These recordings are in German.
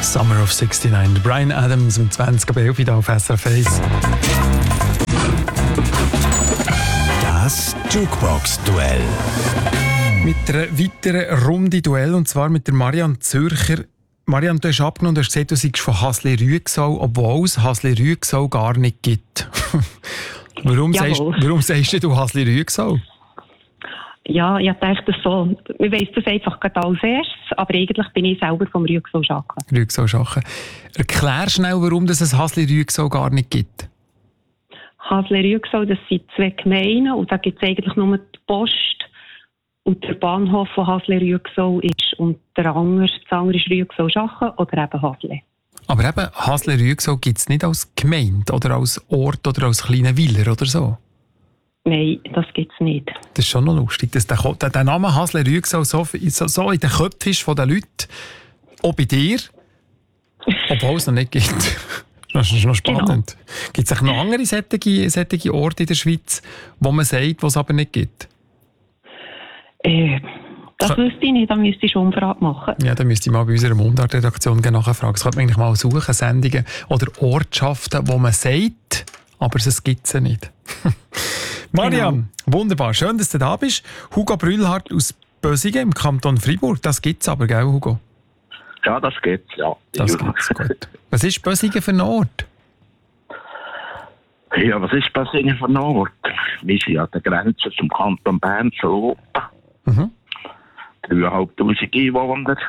Summer of 69. Bryan Adams um 20 Uhr hier auf SRF 1. Das Jukebox-Duell. Mit einer weiteren Runde Duell, und zwar mit der Marianne Zürcher. Marianne, du hast abgenommen und hast gesagt, du seist von Hasle-Rüegsau, obwohl es Hasle-Rüegsau gar nicht gibt. Warum sagst du Hasle-Rüegsau? Ja, ich dachte das so. Wir weiss das einfach gerade als erstes, aber eigentlich bin ich selber vom Rüegsau-Schachen. Rüegsau-Schachen. Erklär schnell, warum es Hasle-Rüegsau gar nicht gibt. Hasle-Rüegsau, das sind 2 Gemeinden und da gibt es eigentlich nur die Post und der Bahnhof von Hasle-Rüegsau ist. Und das andere ist Rüegsau-Schachen oder eben Hasle. Aber eben, Hasle-Rüegsau gibt es nicht als Gemeinde oder als Ort oder als kleiner Weiler oder so? Nein, das gibt es nicht. Das ist schon noch lustig, dass der Name Hasle-Rüegsau so in den Köpfen ist von den Leuten, auch bei dir, obwohl es noch nicht gibt. Das ist noch spannend. Genau. Gibt es noch andere solche Orte in der Schweiz, wo man sagt, wo es aber nicht gibt? Das wüsste ich nicht, da müsste ich schon Umfrage machen. Ja, dann müsste ich mal bei unserer Mundart-Redaktion nachfragen. Das könnte man eigentlich mal suchen, Sendungen oder Ortschaften, wo man sagt, aber es gibt sie nicht. Marianne, wunderbar. Schön, dass du da bist. Hugo Brühlhardt aus Bösingen im Kanton Freiburg. Das gibt es aber, gell, Hugo? Ja, das gibt's, ja. Das gibt's, gut. Was ist Bösingen für ein Ort? Ja, was ist Bösingen für ein Ort? Wir sind an der Grenze zum Kanton Bern zu Europa. 3'500 Einwohner.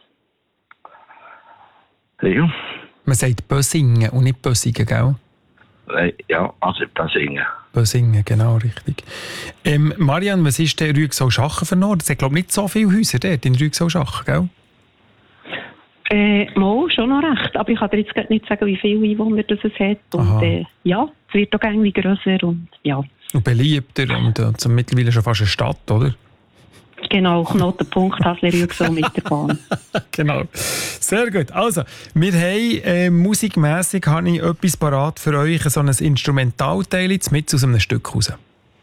Ja. Man sagt Bösingen und nicht Bösingen, gell? Ja, also Bösingen. Bösingen, genau, richtig. Marianne, was ist der Rüegsau-Schachen für ein Ort? Es hat, glaube ich, nicht so viele Häuser dort in Rüegsau-Schachen, gell? Mal, schon noch recht. Aber ich kann dir jetzt nicht sagen, wie viele Einwohner das es hat. Und ja, es wird auch irgendwie grösser und ja. Und beliebter und mittlerweile schon fast eine Stadt, oder? Genau, Knotenpunkt Hasle-Rüegsau mit der Bahn. Genau. Sehr gut. Also, wir haben musikmässig habe ich etwas parat für euch, so ein Instrumentalteil mit aus einem Stück raus.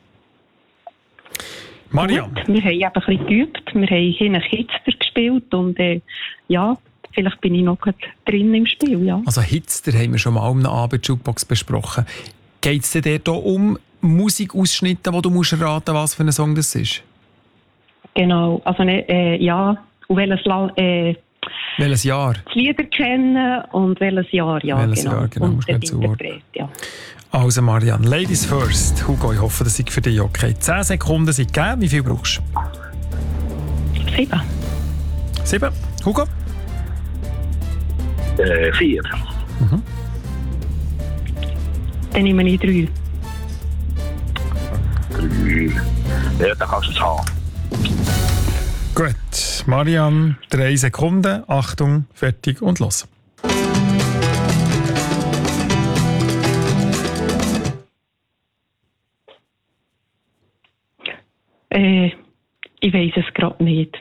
Marianne. Gut, wir haben eben ein bisschen geübt. Wir haben hier einen Hitster gespielt und ja, vielleicht bin ich noch drin im Spiel, ja. Also Hitster haben wir schon mal am Abend Jukebox besprochen. Geht es dir da um Musikausschnitte, wo du musst raten, was für ein Song das ist? Genau, also ja, und welches Jahr? Die Lieder kennen und welches Jahr, ja. Welches Jahr, genau, und musst du Interpret, ja. Also Marianne, Ladies first. Hugo, ich hoffe, das ist für dich okay. 10 Sekunden sind gegeben. Wie viel brauchst du? 7. 7? Hugo? 4. Dann nehme ich 3. 3. Ja, dann kannst du es haben. Gut, Marianne, 3 Sekunden. Achtung, fertig und los. Ich weiss es gerade nicht.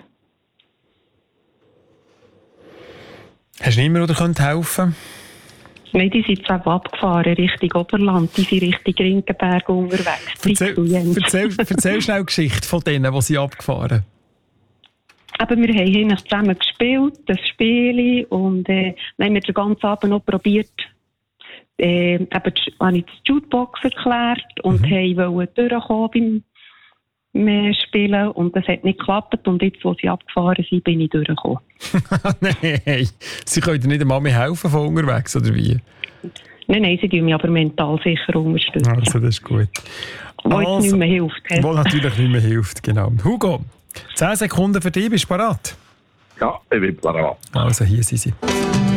Hast du niemanden, der helfen könnte? Nein, die sind zwar abgefahren Richtung Oberland, die sind Richtung Rinkenberg unterwegs. Erzähl schnell die Geschichte von denen, die sie abgefahren. Aber wir haben hier zusammen gespielt, das Spiel, und dann haben wir den ganzen Abend noch probiert, habe ich das Jukebox erklärt und wollten durchkommen beim Spielen, und das hat nicht geklappt, und jetzt, wo sie abgefahren sind, bin ich durchgekommen. Nein, sie können dir nicht einmal mehr helfen von unterwegs, oder wie? Nein, sie tun mich aber mental sicher unterstützen. Also, das ist gut. Wo jetzt nicht mehr hilft. Wo natürlich nicht mehr hilft, genau. Hugo, 10 Sekunden für dich, bist du bereit? Ja, ich bin bereit. Also, hier sind sie.